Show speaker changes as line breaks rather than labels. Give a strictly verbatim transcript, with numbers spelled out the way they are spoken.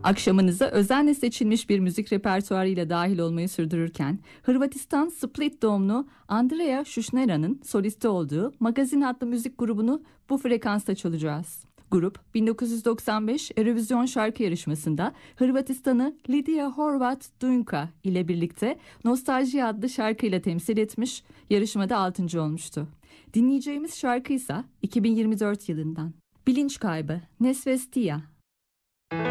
Akşamınıza özenle seçilmiş bir müzik repertuarıyla dahil olmayı sürdürürken, Hırvatistan Split doğumlu Andrea Šušnjara'nın solisti olduğu Magazin adlı müzik grubunu bu frekansta çalacağız. Grup, bin dokuz yüz doksan beş Eurovision şarkı yarışmasında Hırvatistan'ı Lidija Horvat Dunjka ile birlikte Nostalji adlı şarkıyla temsil etmiş, yarışmada altıncı olmuştu. Dinleyeceğimiz şarkı ise iki bin yirmi dört yılından. Bilinç kaybı, Nesvestija.